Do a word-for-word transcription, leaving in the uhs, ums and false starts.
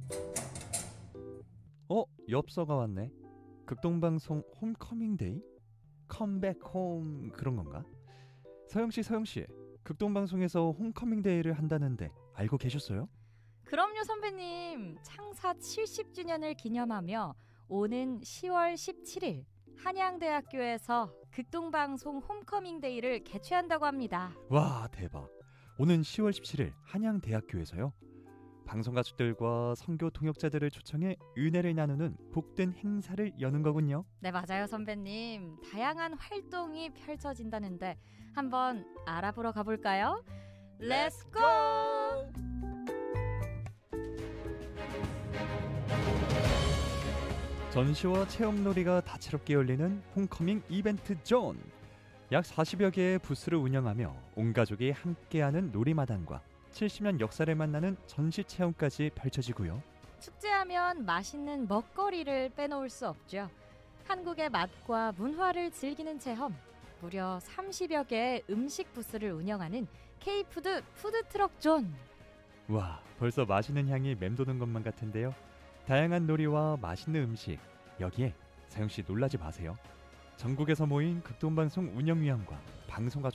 어? 엽서가 왔네. 극동방송 홈커밍데이? 컴백 홈 그런 건가? 서영씨 서영씨 극동방송에서 홈커밍데이를 한다는데 알고 계셨어요? 그럼요 선배님. 창사 칠십 주년을 기념하며 오는 시월 십칠일 한양대학교에서 극동방송 홈커밍데이를 개최한다고 합니다. 와 대박. 오는 시월 십칠일 한양대학교에서요? 방송가족들과 선교 통역자들을 초청해 은혜를 나누는 복된 행사를 여는 거군요. 네 맞아요 선배님. 다양한 활동이 펼쳐진다는데 한번 알아보러 가볼까요? Let's go! 전시와 체험놀이가 다채롭게 열리는 홈커밍 이벤트 존. 약 사십여 개의 부스를 운영하며 온 가족이 함께하는 놀이마당과 칠십 년 역사를 만나는 전시 체험까지 펼쳐지고요. 축제하면 맛있는 먹거리를 빼놓을 수 없죠. 한국의 맛과 문화를 즐기는 체험, 무려 삼십여 개의 음식 부스를 운영하는 K푸드 푸드트럭 존. 와, 벌써 맛있는 향이 맴도는 것만 같은데요. 다양한 놀이와 맛있는 음식, 여기에 사영씨 놀라지 마세요. 전국에서 모인 극동방송 운영위원과 방송가